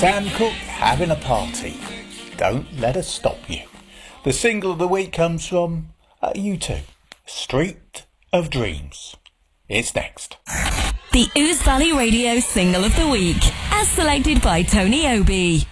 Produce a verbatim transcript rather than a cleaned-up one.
Sam Cooke, Having a Party. Don't let us stop you. The single of the week comes from uh, U two, Street of Dreams. It's next. The Ouse Valley Radio Single of the Week, as selected by Tony Obi.